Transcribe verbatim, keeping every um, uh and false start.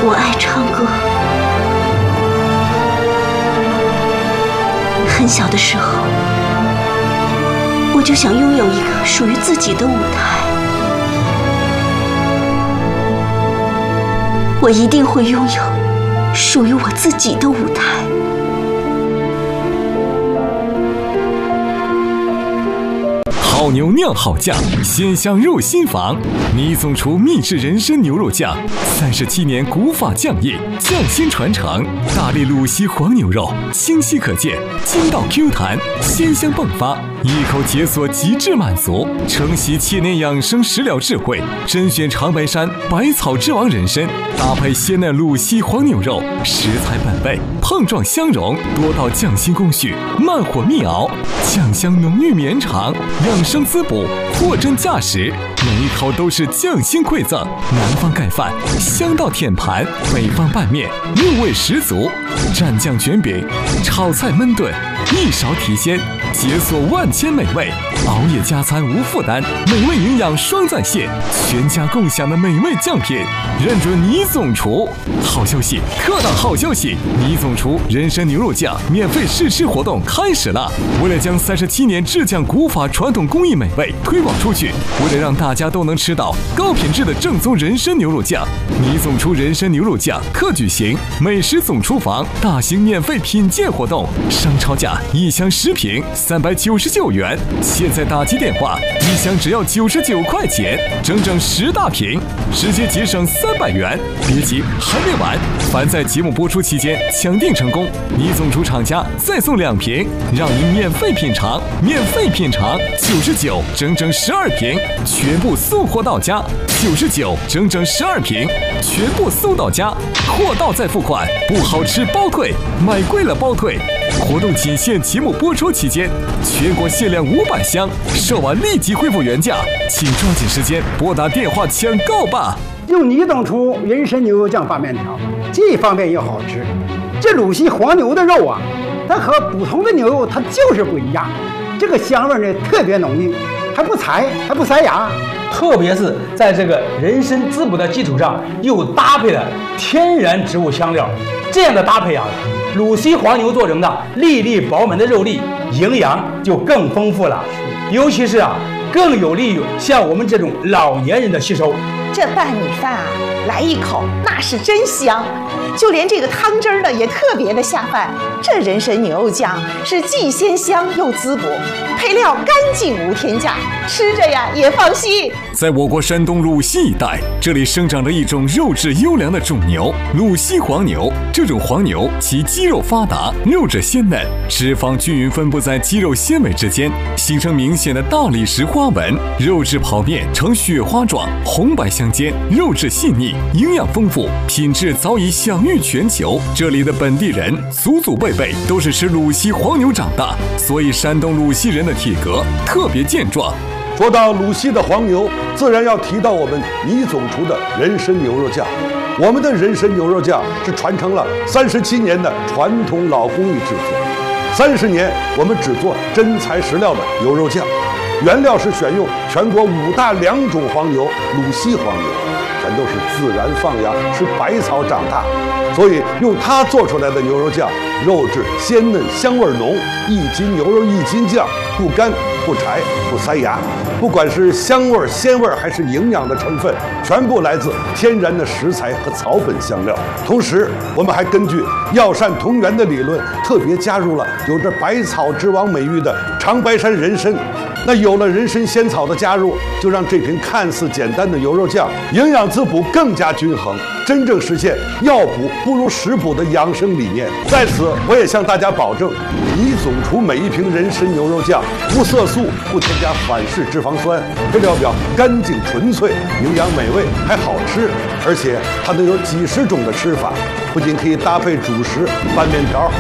我爱唱歌，很小的时候，我就想拥有一个属于自己的舞台。我一定会拥有属于我自己的舞台。 好牛酿好酱，鲜香入心房。倪总厨秘制人参牛肉酱，三十七年古法酱艺，匠心传承。大力鲁西黄牛肉，清晰可见，筋道 Q 弹，鲜香迸发，一口解锁极致满足。承袭千年养生食疗智慧，甄选长白山百草之王人参，搭配鲜嫩鲁西黄牛肉，食材本味，碰撞相融，多道匠心工序，慢火密熬，酱香浓郁绵长，养生滋补，货真价实，每一口都是匠心馈赠。南方盖饭，香到舔盘；北方拌面，入味十足。蘸酱卷饼，炒菜焖炖，一勺提鲜，解锁万千美味。熬夜加餐无负担，美味营养双在线，全家共享的美味酱品，认准倪总厨。好消息，客到好消息！倪总厨人参牛肉酱免费试吃活动开始了。为了将三十七年制酱古法传统工艺美味推广出去，为了让大家都能吃到高品质的正宗人参牛肉酱，倪总厨人参牛肉酱特举行美食总厨房大型免费品鉴活动，商超价一箱十瓶三百九十九元，现在打击电话，一箱只要九十九块钱，整整十大瓶，直接节省三百元。别急，还没完，凡在节目播出期间抢订成功，倪总厨厂家再送两瓶，让您免费品尝，免费品尝，九十九，整整十二瓶，全部送货到家，九十九，整整十二瓶，全部送到家，货到再付款，不好吃包退，买贵了包退。活动仅限节目播出期间，全国限量五百箱，售完立即恢复原价，请抓紧时间拨打电话抢购吧。 用倪总厨人参牛肉酱拌面条，既方便又好吃。这鲁西黄牛的肉啊，它和普通的牛肉它就是不一样，这个香味呢特别浓郁，还不柴，还不塞牙。 特别是在这个人参滋补的基础上，又搭配了天然植物香料，这样的搭配啊，鲁西黄牛做成的粒粒饱满的肉粒，营养就更丰富了，尤其是啊，更有利于像我们这种老年人的吸收。 这拌米饭啊，来一口那是真香，就连这个汤汁儿呢也特别的下饭。这人参牛肉酱是既鲜香又滋补，配料干净无添加，吃着呀也放心。 在我国山东鲁西一带，这里生长着一种肉质优良的种牛——鲁西黄牛。这种黄牛其肌肉发达，肉质鲜嫩，脂肪均匀分布在肌肉纤维之间，形成明显的大理石花纹，肉质跑面呈雪花状，红白相间，肉质细腻，营养丰富，品质早已享誉全球。这里的本地人祖祖辈辈都是吃鲁西黄牛长大，所以山东鲁西人的体格特别健壮。 说到鲁西的黄牛，自然要提到我们倪总厨的人参牛肉酱。我们的人参牛肉酱是传承了三十七年的传统老工艺制作，三十年我们只做真材实料的牛肉酱，原料是选用全国五大良种黄牛鲁西黄牛，全都是自然放养，吃百草长大，所以用它做出来的牛肉酱，肉质鲜嫩，香味浓，一斤牛肉一斤酱，不干不柴不塞牙。不管是香味、鲜味还是营养的成分，全部来自天然的食材和草本香料。同时，我们还根据药膳同源的理论，特别加入了有着百草之王美誉的长白山人参。那有了人参仙草的加入，就让这瓶看似简单的牛肉酱营养滋补更加均衡，真正实现药补不如食补的养生理念。在此，我也向大家保证，倪总厨每一瓶人参牛肉酱无色素，不添加反式脂肪酸，配料表干净纯粹，营养美味还好吃，而且它能有几十种的吃法，不仅可以搭配主食、拌面条、